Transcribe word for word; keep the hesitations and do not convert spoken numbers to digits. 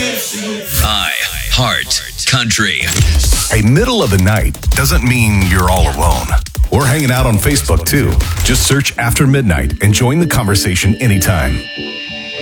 I Heart Country. Hey, middle of the night doesn't mean you're all alone. We're hanging out on Facebook too. Just search After Midnight and join the conversation anytime.